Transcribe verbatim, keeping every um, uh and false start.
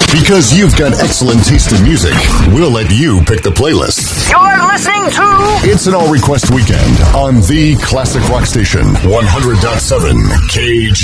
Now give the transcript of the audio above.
Because you've got excellent taste in music, we'll let you pick the playlist. You're listening to It's an All Request Weekend on the Classic Rock Station, one hundred point seven K G.